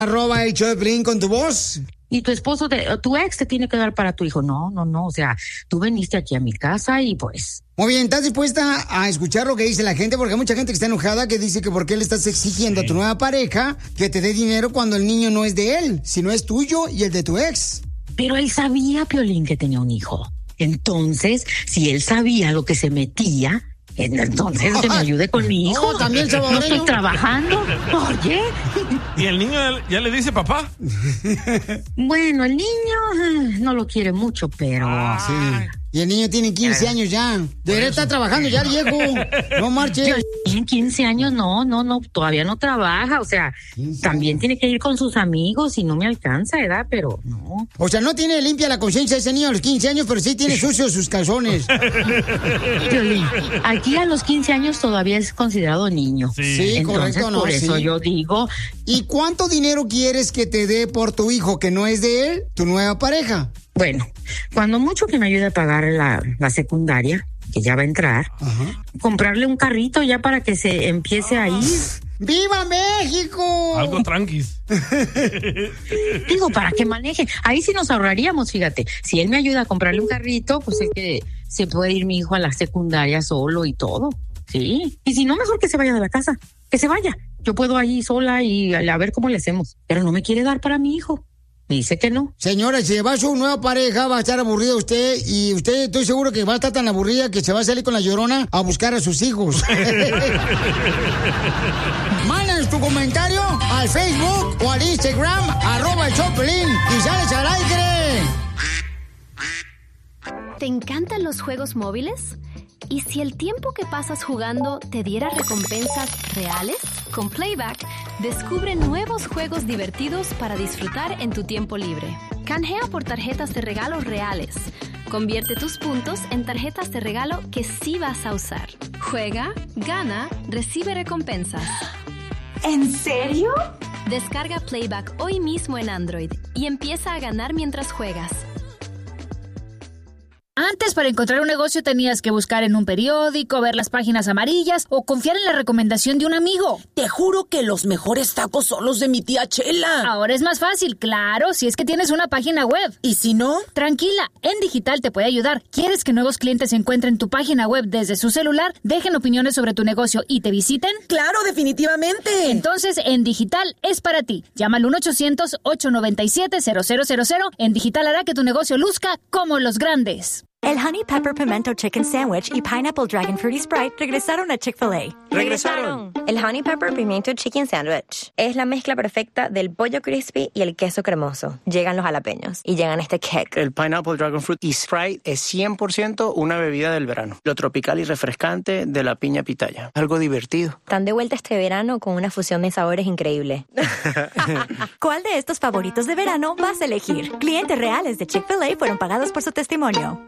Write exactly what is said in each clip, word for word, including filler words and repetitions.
Arroba el show de Piolín con tu voz. Y tu esposo, te, tu ex te tiene que dar para tu hijo. No, no, no. O sea, tú veniste aquí a mi casa y pues... Muy bien, ¿estás dispuesta a escuchar lo que dice la gente? Porque hay mucha gente que está enojada que dice que por qué le estás exigiendo sí. a tu nueva pareja que te dé dinero cuando el niño no es de él, sino es tuyo y el de tu ex. Pero él sabía, Piolín, que tenía un hijo. Entonces, si él sabía lo que se metía... Entonces que me ayude con mi hijo. Oh, también no estoy trabajando. Oye. ¿Y el niño ya le dice papá? Bueno, el niño no lo quiere mucho, pero... Ah, sí. Y el niño tiene quince años ya. Debería estar trabajando ya, viejo. No marche. En quince años no, no, no, todavía no trabaja. O sea, también tiene que ir con sus amigos y no me alcanza, ¿verdad? Pero no. O sea, no tiene limpia la conciencia ese niño a los quince años, pero sí tiene sucios sus calzones. Piolín, aquí a los quince años todavía es considerado niño. Sí, sí. Entonces, correcto. No, por eso sí. yo digo... ¿Y cuánto dinero quieres que te dé por tu hijo que no es de él, tu nueva pareja? Bueno, cuando mucho que me ayude a pagar la, la secundaria, que ya va a entrar, ajá, comprarle un carrito ya para que se empiece a ir. ¡Viva México! Algo tranquis. Digo, para que maneje. Ahí sí nos ahorraríamos, fíjate. Si él me ayuda a comprarle un carrito, pues es que se puede ir mi hijo a la secundaria solo y todo. Sí. Y si no, mejor que se vaya de la casa. Que se vaya. Yo puedo ahí sola y a ver cómo le hacemos. Pero no me quiere dar para mi hijo. Me dice que no. Señora, si va su nueva pareja, va a estar aburrida usted y usted estoy seguro que va a estar tan aburrida que se va a salir con la Llorona a buscar a sus hijos. Mándanos tu comentario al Facebook o al Instagram, arroba el show de Piolín, y sales al aire. ¿Te encantan los juegos móviles? ¿Y si el tiempo que pasas jugando te diera recompensas reales? Con Playback, descubre nuevos juegos divertidos para disfrutar en tu tiempo libre. Canjea por tarjetas de regalo reales. Convierte tus puntos en tarjetas de regalo que sí vas a usar. Juega, gana, recibe recompensas. ¿En serio? Descarga Playback hoy mismo en Android y empieza a ganar mientras juegas. Antes, para encontrar un negocio tenías que buscar en un periódico, ver las páginas amarillas o confiar en la recomendación de un amigo. Te juro que los mejores tacos son los de mi tía Chela. Ahora es más fácil, claro, si es que tienes una página web. ¿Y si no? Tranquila, En Digital te puede ayudar. ¿Quieres que nuevos clientes encuentren tu página web desde su celular, dejen opiniones sobre tu negocio y te visiten? ¡Claro, definitivamente! Entonces, En Digital es para ti. Llama al uno ochocientos, ocho noventa y siete, cero cero cero cero. En Digital hará que tu negocio luzca como los grandes. El Honey Pepper Pimento Chicken Sandwich y Pineapple Dragon Fruity Sprite regresaron a Chick-fil-A. ¡Regresaron! El Honey Pepper Pimiento Chicken Sandwich es la mezcla perfecta del pollo crispy y el queso cremoso. Llegan los jalapeños y llegan este kick. El Pineapple Dragon Fruity Sprite es cien por ciento una bebida del verano. Lo tropical y refrescante de la piña pitaya. Algo divertido. Están de vuelta este verano con una fusión de sabores increíble. ¿Cuál de estos favoritos de verano vas a elegir? Clientes reales de Chick-fil-A fueron pagados por su testimonio.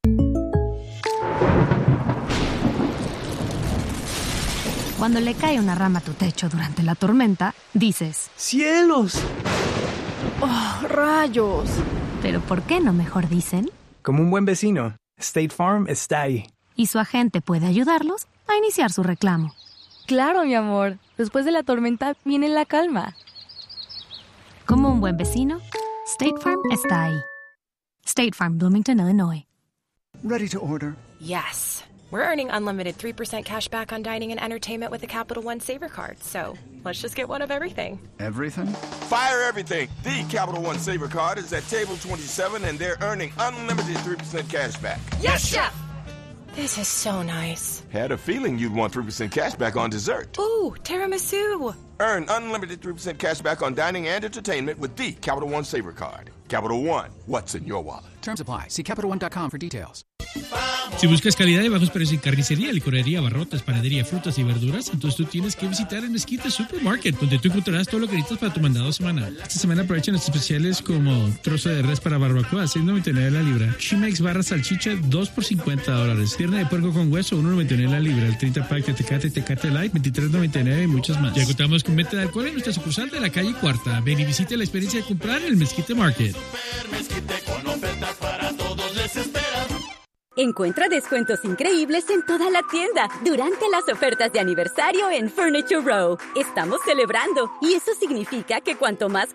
Cuando le cae una rama a tu techo durante la tormenta, dices... ¡Cielos! ¡Oh, rayos! Pero ¿por qué no mejor dicen? Como un buen vecino, State Farm está ahí. Y su agente puede ayudarlos a iniciar su reclamo. Claro, mi amor. Después de la tormenta viene la calma. Como un buen vecino, State Farm está ahí. State Farm, Bloomington, Illinois. Ready to order? Yes. We're earning unlimited three percent cash back on dining and entertainment with the Capital One Saver Card. So let's just get one of everything. Everything? Fire everything. The Capital One Saver Card is at table twenty-seven and they're earning unlimited three percent cash back. Yes, Chef! This is so nice. Had a feeling you'd want three percent cash back on dessert. Ooh, tiramisu. Earn unlimited three percent cash back on dining and entertainment with the Capital One Saver Card. Capital One, what's in your wallet? Terms apply. See Capital One dot com for details. Si buscas calidad y bajos precios en carnicería, licorería, abarrotes, panadería, frutas y verduras, entonces tú tienes que visitar el Mezquite Supermarket, donde tú encontrarás todo lo que necesitas para tu mandado semanal. Esta semana aprovecha nuestros especiales como trozo de res para barbacoa, seis noventa y nueve la libra. Chimex barra salchicha, dos por cincuenta dólares. Pierna de puerco con hueso, uno noventa y nueve la libra. El treinta pack de Tecate, Tecate Light, veintitrés noventa y nueve y muchas más. Ya contamos con venta de alcohol en nuestra sucursal de la calle Cuarta. Ven y visite la experiencia de comprar en el Mezquite Market. Super Mezquite con ofertas para todos les espera. Encuentra descuentos increíbles en toda la tienda durante las ofertas de aniversario en Furniture Row. Estamos celebrando y eso significa que cuanto más